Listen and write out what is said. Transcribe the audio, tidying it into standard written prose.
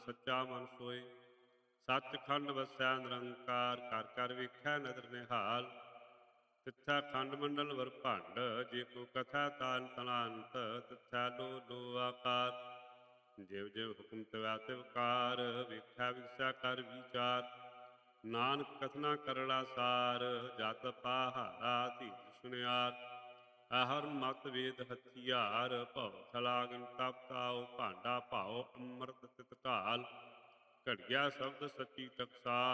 ਸੱਚਾ ਮਨ ਸੋਏ। ਸੱਚਖੰਡ ਵਸੈ ਨਿਰੰਕਾਰ, ਘਰ ਘਰ ਵੇਖੈ ਨਦਰ ਨਿਹਾਲ। ਤਿੱਥੈ ਖੰਡ ਮੰਡਲ ਵਰ ਭੰਡ, ਜੇ ਕੋ ਕਥਾ ਤਾਨ ਤਲਾੰਤ। ਤਿੱਥੈ ਲੋ ਲੋ ਆਕਾਰ, ਜਿਵ ਜਿਵ ਹੁਕਮ ਤਿਵੈ ਤਿਵ ਕਾਰ। ਵੇਖੈ ਵਿਗਸੈ ਕਰ ਵਿਚਾਰ, ਨਾਨਕ ਕਥਨਾ ਕਰੜਾ ਸਾਰ। ਜਤ ਪਾਹਾਰਾ ਧੀਰ ਸੁਨਿਆਰ, ਅਹਰ ਮਤ ਵੇਦ ਹਥਿਆਰ। ਭਉ ਥਲਾਗਨ ਤਪ ਤਾਉ, ਭਾਂਡਾ ਭਾਉ ਅੰਮ੍ਰਿਤ ਤਿਤ ਘਾਲ। ਘੜੀਆ ਸ਼ਬਦ ਸੱਚੀ ਟਕਸਾਲ।